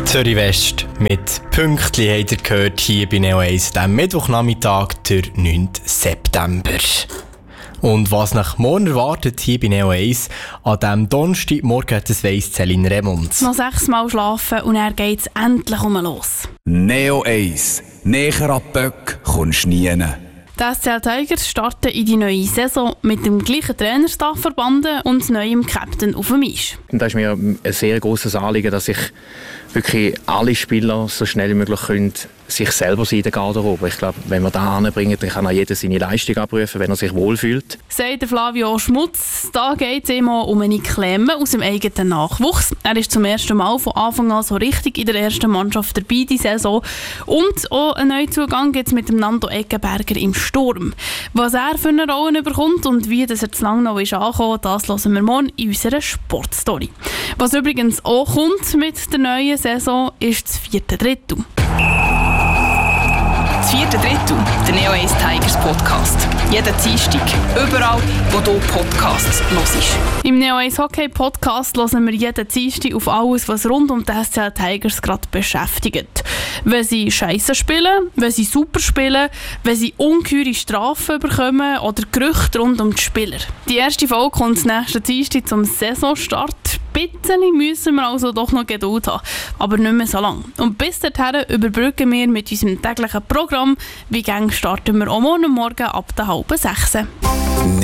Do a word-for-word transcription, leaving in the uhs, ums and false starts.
Zürich West mit Pünktli habt ihr gehört hier bei Neo eins, am Mittwochnachmittag, der neunten September. Und was nach morgen erwartet hier bei Neo eins, an diesem Donnerstagmorgen, das weiss Céline Remund. Noch sechsmal schlafen und dann geht's endlich um los. Neo eins, näher an die Böcke kommst du nie. Die S C L Tigers starten in die neue Saison mit dem gleichen Trainerstab verbunden und neuem Captain auf dem Eis. Da ist mir ein sehr grosses Anliegen, dass ich wirklich alle Spieler so schnell wie möglich können, sich selber sein in der Garderobe. Ich glaube, wenn wir das anbringen, dann kann auch jeder seine Leistung abrufen, wenn er sich wohlfühlt. Sagt Flavio Schmutz, da geht es immer um eine Klemme aus dem eigenen Nachwuchs. Er ist zum ersten Mal von Anfang an so richtig in der ersten Mannschaft dabei die Saison. Und auch einen Neuzugang gibt es mit dem Nando Eggenberger im Sturm. Was er für eine Rolle bekommt und wie das er zu lange noch ist angekommen, das hören wir morgen in unserer Sportstory. Was übrigens auch kommt mit der neuen Saison, ist das vierte Drittel. Das vierte Drittel, der Neo eins Tigers Podcast. Jeden Dienstag, überall, wo du Podcasts hörst. Im Neo eins Hockey Podcast hören wir jeden Dienstag auf alles, was rund um die S C L Tigers gerade beschäftigt. Wenn sie Scheisse spielen, wenn sie super spielen, wenn sie ungeheure Strafen bekommen oder Gerüchte rund um die Spieler. Die erste Folge kommt nächsten Dienstag zum Saisonstart. Ein bisschen müssen wir also doch noch Geduld haben, aber nicht mehr so lange. Und bis dahin überbrücken wir mit unserem täglichen Programm. Wie gang starten wir auch morgen Morgen ab der halben sechs.